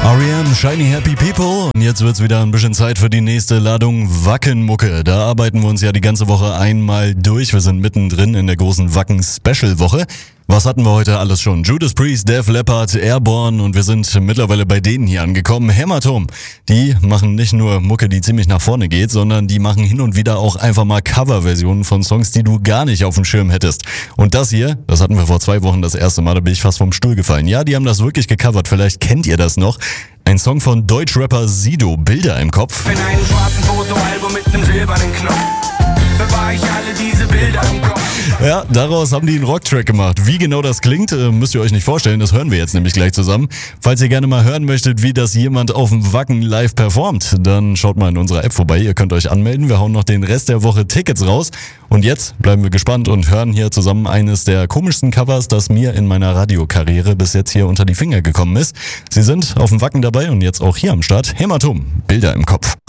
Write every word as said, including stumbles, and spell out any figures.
R E M, Shiny Happy People. Und jetzt wird's wieder ein bisschen Zeit für die nächste Ladung Wacken-Mucke. Da arbeiten wir uns ja die ganze Woche einmal durch. Wir sind mittendrin in der großen Wacken-Special-Woche. Was hatten wir heute alles schon? Judas Priest, Def Leppard, Airborne und wir sind mittlerweile bei denen hier angekommen. Hämatom. Die machen nicht nur Mucke, die ziemlich nach vorne geht, sondern die machen hin und wieder auch einfach mal Coverversionen von Songs, die du gar nicht auf dem Schirm hättest. Und das hier, das hatten wir vor zwei Wochen das erste Mal, da bin ich fast vom Stuhl gefallen. Ja, die haben das wirklich gecovert, vielleicht kennt ihr das noch. Ein Song von Deutschrapper Sido, Bilder im Kopf. In einem schwarzen Fotoalbum mit einem silbernen Knopf bewahre ich alle diese Bilder im Kopf. Ja, daraus haben die einen Rocktrack gemacht. Wie genau das klingt, müsst ihr euch nicht vorstellen. Das hören wir jetzt nämlich gleich zusammen. Falls ihr gerne mal hören möchtet, wie das jemand auf dem Wacken live performt, dann schaut mal in unserer App vorbei. Ihr könnt euch anmelden. Wir hauen noch den Rest der Woche Tickets raus. Und jetzt bleiben wir gespannt und hören hier zusammen eines der komischsten Covers, das mir in meiner Radiokarriere bis jetzt hier unter die Finger gekommen ist. Sie sind auf dem Wacken dabei und jetzt auch hier am Start. Hämatom, Bilder im Kopf.